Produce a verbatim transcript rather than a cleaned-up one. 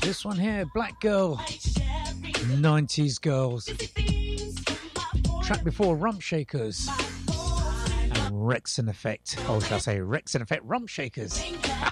This one here, Black Girl, nineties Girls. Track before, Rump Shakers. And Rex and Effect. Oh, shall I say Rex and Effect Rump Shakers?